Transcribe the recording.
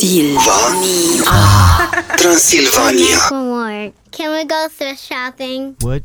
Transylvania. One more. Can we go thrift shopping? What?